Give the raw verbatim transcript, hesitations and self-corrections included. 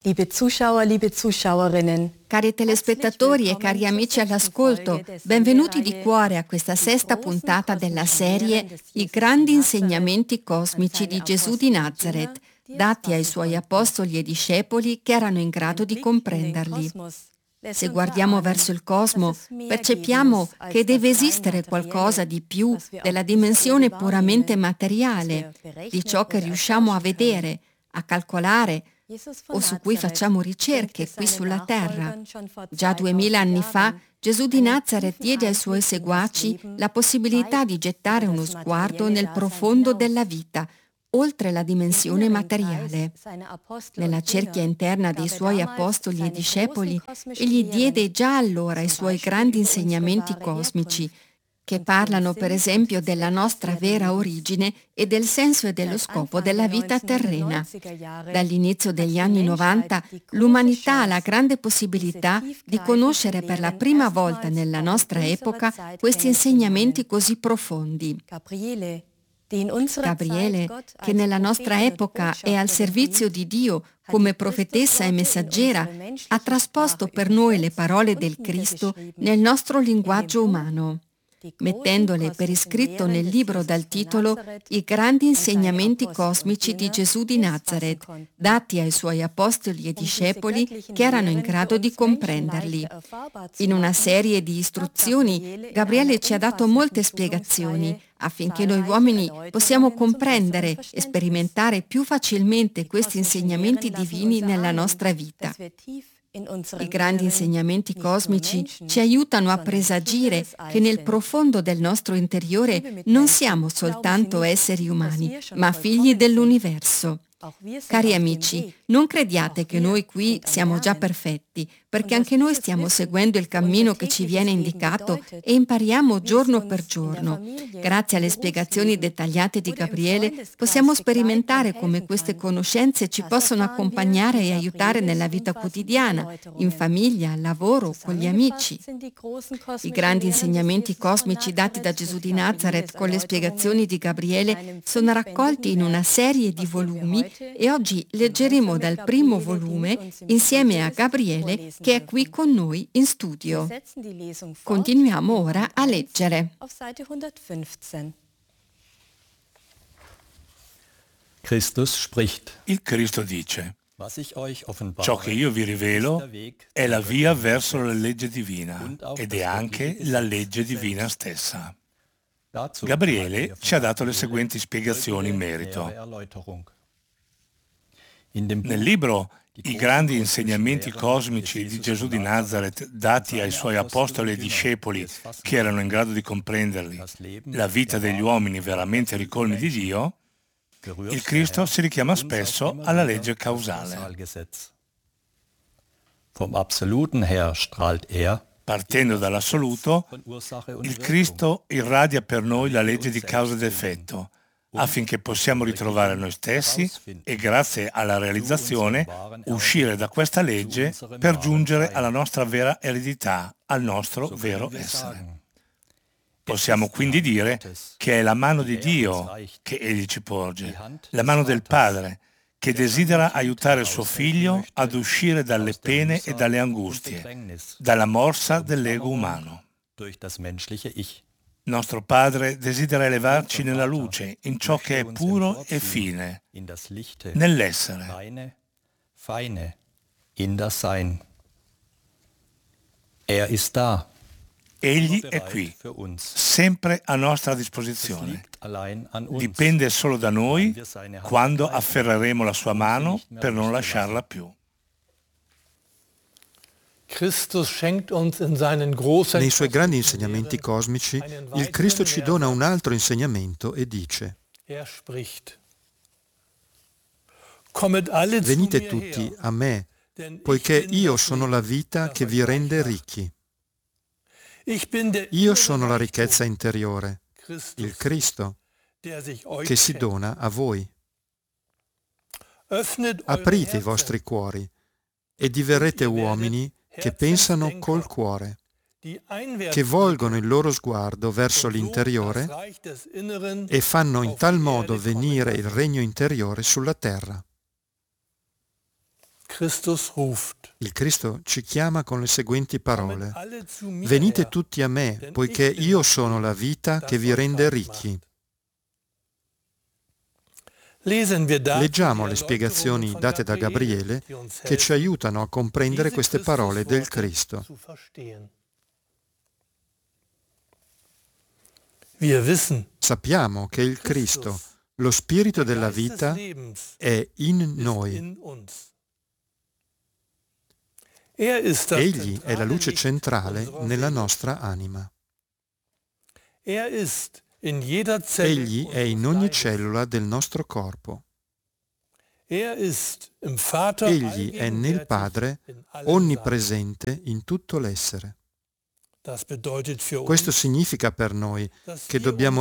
Liebe Zuschauer, liebe Zuschauerinnen. Cari telespettatori e cari amici all'ascolto, benvenuti di cuore a questa sesta puntata della serie I grandi insegnamenti cosmici di Gesù di Nazareth, dati ai suoi apostoli e discepoli che erano in grado di comprenderli. Se guardiamo verso il cosmo, percepiamo che deve esistere qualcosa di più della dimensione puramente materiale, di ciò che riusciamo a vedere, a calcolare, o su cui facciamo ricerche qui sulla terra. Già duemila anni fa Gesù di Nazareth diede ai suoi seguaci la possibilità di gettare uno sguardo nel profondo della vita, oltre la dimensione materiale. Nella cerchia interna dei suoi apostoli e discepoli, egli diede già allora i suoi grandi insegnamenti cosmici, che parlano per esempio della nostra vera origine e del senso e dello scopo della vita terrena. Dall'inizio degli anni novanta l'umanità ha la grande possibilità di conoscere per la prima volta nella nostra epoca questi insegnamenti così profondi. Gabriele, che nella nostra epoca è al servizio di Dio come profetessa e messaggera, ha trasposto per noi le parole del Cristo nel nostro linguaggio umano, mettendole per iscritto nel libro dal titolo I grandi insegnamenti cosmici di Gesù di Nazareth, dati ai suoi apostoli e discepoli che erano in grado di comprenderli. In una serie di istruzioni, Gabriele ci ha dato molte spiegazioni affinché noi uomini possiamo comprendere e sperimentare più facilmente questi insegnamenti divini nella nostra vita. I grandi insegnamenti cosmici ci aiutano a presagire che nel profondo del nostro interiore non siamo soltanto esseri umani, ma figli dell'universo. Cari amici, non crediate che noi qui siamo già perfetti, perché anche noi stiamo seguendo il cammino che ci viene indicato e impariamo giorno per giorno. Grazie alle spiegazioni dettagliate di Gabriele possiamo sperimentare come queste conoscenze ci possono accompagnare e aiutare nella vita quotidiana, in famiglia, al lavoro, con gli amici. I grandi insegnamenti cosmici dati da Gesù di Nazareth con le spiegazioni di Gabriele sono raccolti in una serie di volumi e oggi leggeremo dal primo volume insieme a Gabriele che è qui con noi in studio. Continuiamo ora a leggere. Christus spricht. Il Cristo dice: ciò che io vi rivelo è la via verso la legge divina ed è anche la legge divina stessa. Gabriele ci ha dato le seguenti spiegazioni in merito. Nel libro I grandi insegnamenti cosmici di Gesù di Nazareth dati ai suoi apostoli e discepoli che erano in grado di comprenderli, la vita degli uomini veramente ricolmi di Dio, il Cristo si richiama spesso alla legge causale. Partendo dall'assoluto, il Cristo irradia per noi la legge di causa ed effetto, affinché possiamo ritrovare noi stessi e, grazie alla realizzazione, uscire da questa legge per giungere alla nostra vera eredità, al nostro vero essere. Possiamo quindi dire che è la mano di Dio che Egli ci porge, la mano del Padre, che desidera aiutare suo Figlio ad uscire dalle pene e dalle angustie, dalla morsa dell'ego umano. Nostro Padre desidera elevarci nella luce, in ciò che è puro e fine, nell'essere. Egli è qui, sempre a nostra disposizione. Dipende solo da noi quando afferreremo la sua mano per non lasciarla più. Nei suoi grandi insegnamenti cosmici, il Cristo ci dona un altro insegnamento e dice: venite tutti a me, poiché io sono la vita che vi rende ricchi. Io sono la ricchezza interiore, il Cristo, che si dona a voi. Aprite i vostri cuori e diverrete uomini che pensano col cuore, che volgono il loro sguardo verso l'interiore e fanno in tal modo venire il regno interiore sulla terra. Il Cristo ci chiama con le seguenti parole: venite tutti a me, poiché io sono la vita che vi rende ricchi. Leggiamo le spiegazioni date da Gabriele che ci aiutano a comprendere queste parole del Cristo. Sappiamo che il Cristo, lo Spirito della vita, è in noi. Egli è la luce centrale nella nostra anima. Egli è in ogni cellula del nostro corpo. Egli è nel Padre, onnipresente in tutto l'essere. Questo significa per noi che dobbiamo